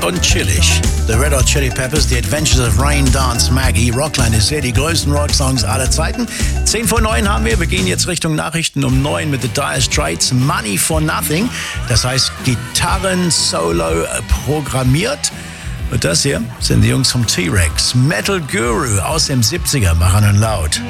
und chillig. The Red Hot Chili Peppers, The Adventures of Rain Dance Maggie. Rockland ist hier die größten Rocksongs aller Zeiten. 10 vor 9 haben wir. Wir gehen jetzt Richtung Nachrichten um 9 mit The Dire Straits. Money for Nothing. Das heißt Gitarren-Solo programmiert. Und das hier sind die Jungs vom T-Rex. Metal Guru aus dem 70er machen nun laut.